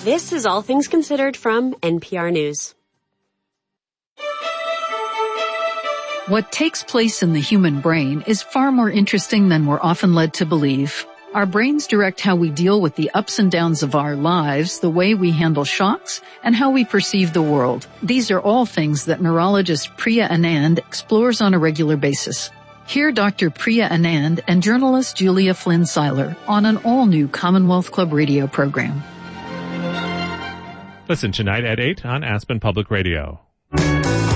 This is All Things Considered from NPR News. What takes place in the human brain is far more interesting than we're often led to believe. Our brains direct how we deal with the ups and downs of our lives, the way we handle shocks, and how we perceive the world. These are all things that neurologist Priya Anand explores on a regular basis. Hear Dr. Priya Anand and journalist Julia Flynn Seiler on an all-new Commonwealth Club radio program. Listen tonight at 8 on Aspen Public Radio.